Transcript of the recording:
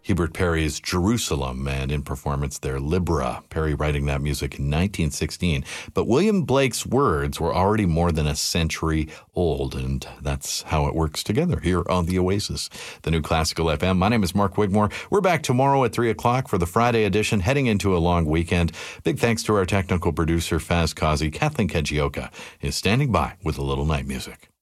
Hubert Perry's Jerusalem, and in performance there, Libra. Perry writing that music in 1916. But William Blake's words were already more than a century old, and that's how it works together here on The Oasis, the new Classical FM. My name is Mark Wigmore. We're back tomorrow at 3 o'clock for the Friday edition, heading into a long weekend. Big thanks to our technical producer, Faz Kazi. Kathleen Kajioka is standing by with a little night music.